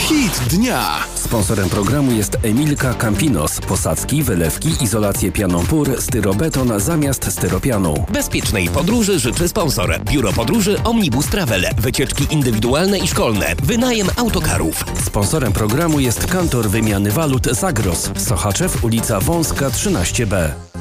Hit dnia. Sponsorem programu jest Emilka Campinos. Posadzki, wylewki, izolację pianą PUR, styrobeton zamiast styropianu. Bezpiecznej podróży życzy sponsor. Biuro Podróży Omnibus Travel. Wycieczki indywidualne i szkolne. Wynajem autokarów. Sponsorem programu jest Kantor Wymiany Walut Zagros. Sochaczew, ulica Wąska 13B.